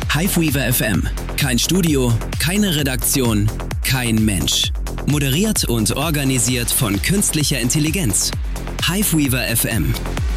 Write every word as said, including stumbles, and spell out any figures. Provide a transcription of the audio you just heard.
Hiveweaver F M. Kein Studio, keine Redaktion, kein Mensch. Moderiert und organisiert von künstlicher Intelligenz. Hiveweaver F M.